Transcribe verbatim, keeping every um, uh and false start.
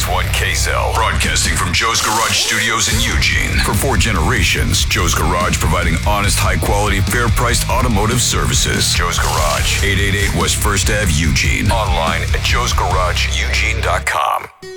one K Z L, broadcasting from Joe's Garage Studios in Eugene. For four generations, Joe's Garage providing honest, high-quality, fair-priced automotive services. Joe's Garage, eight eighty-eight West First Avenue, Eugene. Online at joes garage eugene dot com.